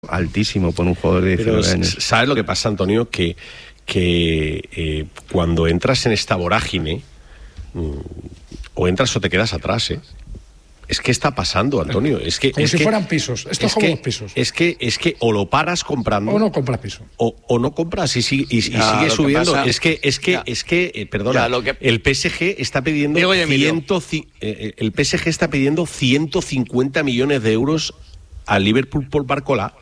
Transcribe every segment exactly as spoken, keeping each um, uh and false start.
altísimo por un jugador de diecinueve Pero, años. ¿sabes lo que pasa, Antonio? Que, que eh, cuando entras en esta vorágine, mmm, o entras o te quedas atrás, ¿eh? Es que está pasando, Antonio. Es que, como es si que, fueran pisos. Esto es como que, los pisos. Es que, es que o lo paras comprando. O no compras piso. O, o no compras y, sigue, y, y ya, sigue subiendo. Pasa, es que, es que, ya, es que, eh, perdona, que... el P S G está pidiendo ciento, eh, el P S G está pidiendo ciento cincuenta millones de euros al Liverpool por Barcola.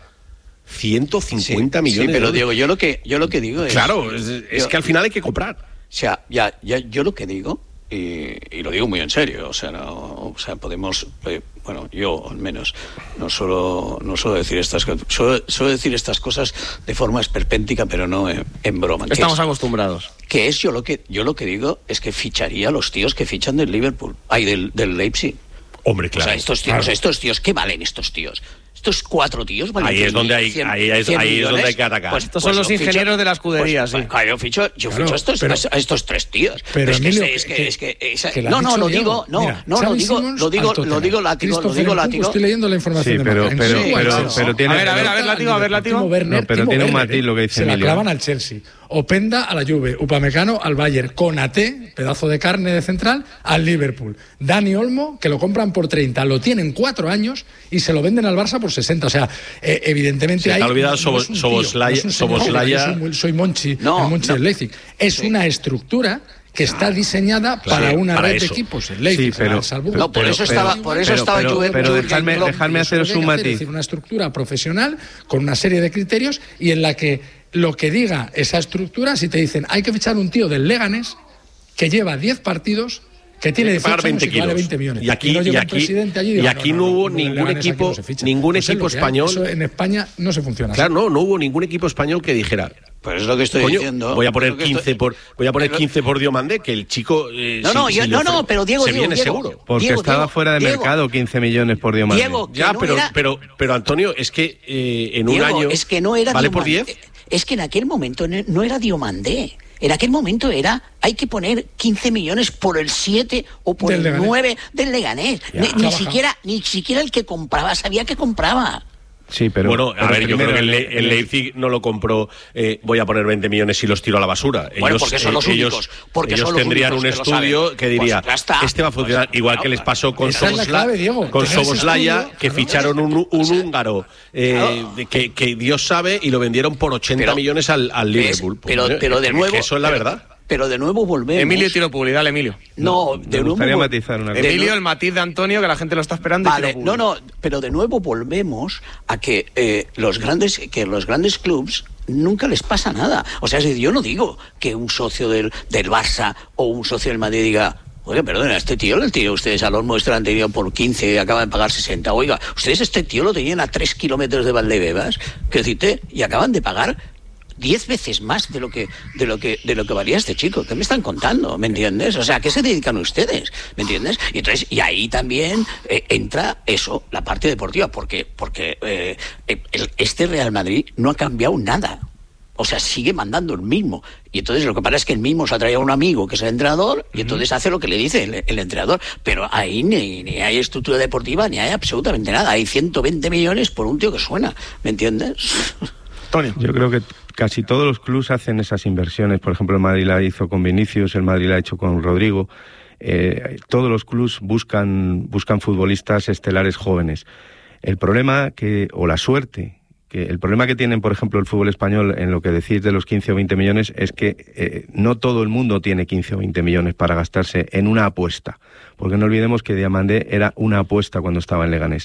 ciento cincuenta sí, millones. Sí, pero de Diego, yo lo que yo lo que digo es. Claro, es, es yo, que al final hay que comprar. O sea, ya, ya yo lo que digo. Y, y lo digo muy en serio, o sea, no, o sea, podemos, eh, bueno, yo al menos no suelo, no suelo decir estas cosas, suelo, suelo decir estas cosas de forma esperpéntica, pero no en, en broma. Estamos es, acostumbrados. Que es yo lo que yo lo que digo es que ficharía a los tíos que fichan del Liverpool, ay, del, del Leipzig. Hombre, claro. O sea, estos tíos, claro. estos tíos, ¿qué valen estos tíos? Estos cuatro tíos valen ahí es donde hay cien, ahí es, ahí es donde hay que atacar. Pues, estos pues son los ingenieros ficho, de la escudería, pues, sí. Pues, yo ficho, yo claro, ficho a estos, pero, a estos tres tíos. Pero, pero Emilio, es que es que, es que, que, que no, no, lo Diego. digo, no, Mira, no, lo digo, lo digo, lo digo látigo, lo digo látigo. Estoy leyendo la información. Sí, de pero, Marca. pero, Sí, pero, claro. pero tiene. A ver, a ver, a ver, látigo, a ver, látigo. Werner, no, pero Timo tiene un Werner, matiz lo que dice se Emilio. la clavan al Chelsea. Openda a la Juve, Upamecano al Bayern, Konaté, pedazo de carne de central, al Liverpool. Dani Olmo, que lo compran por treinta, lo tienen cuatro años y se lo venden al Barça por sesenta. O sea, eh, evidentemente se hay... te ha olvidado no, no Soboslaya. No Soboslaya. soy, soy Monchi, no, el Monchi no. del Leipzig. Es sí. una estructura que está diseñada claro, para una para red eso. de equipos. El Leipzig, sí, pero, el no, por eso estaba, por eso pero, estaba pero, Juve, pero Juve, dejarme, Juve, dejarme haceros un matiz. Es decir, una estructura profesional con una serie de criterios y en la que lo que diga esa estructura, si te dicen hay que fichar un tío del Leganés que lleva diez partidos, que tiene que pagar veinte kilos. Vale veinte millones. Y aquí, y no y aquí, allí, y digo, aquí no, no, no hubo no, ningún equipo, no ningún pues equipo español. Eso en España no se funciona claro, así. no, no hubo ningún equipo español que dijera. Pues es lo que estoy Coño, diciendo. Voy a poner quince estoy... por voy a poner quince por Diomandé, que el chico eh, No, no, si, yo, si no, ofre, no, pero Diego, se Diego, viene Diego, seguro. Porque Diego, estaba Diego, fuera de Diego, mercado quince millones por Diomandé. Diego, ya, no pero, era... pero pero Antonio, es que eh, en Diego, un año es que no era ¿vale Diomandé. por diez? Es que en aquel momento no era Diomandé. En aquel momento era, hay que poner quince millones por el siete o por del el Leganés. nueve del Leganés. Ya, ni, ni siquiera, ni siquiera el que compraba sabía que compraba. Sí, pero bueno, a pero ver, yo creo que el, el, el Leipzig no lo compró, eh, voy a poner veinte millones y los tiro a la basura. Ellos, bueno, porque son los eh, únicos. Ellos, porque ellos son los tendrían únicos un que estudio que diría, pues este va a funcionar, pues, igual claro, que les pasó con Soboslaya, con Soboslaya que claro. ficharon un, un húngaro, eh, claro. de, que, que Dios sabe, y lo vendieron por ochenta pero, millones al, al Liverpool. Es, pero, pues, pero de nuevo... Que eso es la pero, verdad. Pero de nuevo volvemos. Emilio tiro publi, dale, Emilio. No, no de me nuevo. gustaría matizar una cosa. Emilio, el matiz de Antonio, que la gente lo está esperando. Vale, y no, no, pero de nuevo volvemos a que eh, los grandes, que los grandes clubs nunca les pasa nada. O sea, es decir, yo no digo que un socio del, del Barça o un socio del Madrid diga, oiga, perdona, este tío lo tienen ustedes al Olmo, este lo han tenido por quince y acaban de pagar sesenta. Oiga, ustedes este tío lo tenían a tres kilómetros de Valdebebas, que decirte, y acaban de pagar diez veces más de lo que de lo que de lo que valía este chico. ¿Qué me están contando? ¿Me entiendes? O sea, ¿a qué se dedican ustedes? ¿Me entiendes? Y entonces y ahí también eh, entra eso, la parte deportiva, porque porque eh, el, este Real Madrid no ha cambiado nada. O sea, sigue mandando el mismo. Y entonces lo que pasa es que el mismo se ha traído a un amigo que es el entrenador y entonces hace lo que le dice el, el entrenador. Pero ahí ni, ni hay estructura deportiva ni hay absolutamente nada. Hay ciento veinte millones por un tío que suena. ¿Me entiendes? Antonio. Yo creo que casi todos los clubs hacen esas inversiones. Por ejemplo, el Madrid la hizo con Vinicius, el Madrid la ha hecho con Rodrigo. Eh, todos los clubs buscan, buscan futbolistas estelares jóvenes. El problema que, o la suerte, que el problema que tienen, por ejemplo, el fútbol español en lo que decís de los quince o veinte millones es que eh, no todo el mundo tiene quince o veinte millones para gastarse en una apuesta. Porque no olvidemos que Diomandé era una apuesta cuando estaba en Leganés.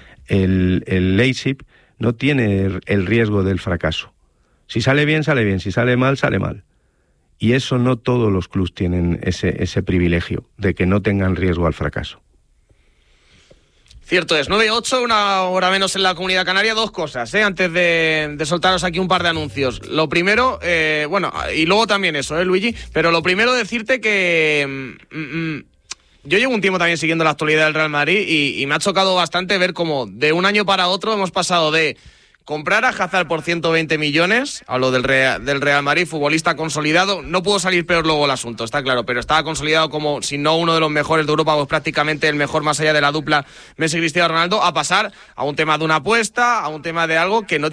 El, el Leipzig no tiene el riesgo del fracaso. Si sale bien, sale bien. Si sale mal, sale mal. Y eso no todos los clubs tienen ese, ese privilegio de que no tengan riesgo al fracaso. Cierto es, nueve ocho, una hora menos en la Comunidad Canaria. Dos cosas, ¿eh? Antes de, de soltaros aquí un par de anuncios. Lo primero, eh, bueno, y luego también eso, ¿eh, Luigi? Pero lo primero decirte que... Mm, mm, yo llevo un tiempo también siguiendo la actualidad del Real Madrid y, y me ha chocado bastante ver cómo de un año para otro hemos pasado de comprar a Hazard por ciento veinte millones, hablo del Real, del Real Madrid, futbolista consolidado, no pudo salir peor luego el asunto, está claro, pero estaba consolidado como, si no uno de los mejores de Europa, pues prácticamente el mejor más allá de la dupla Messi-Cristiano Ronaldo, a pasar a un tema de una apuesta, a un tema de algo que no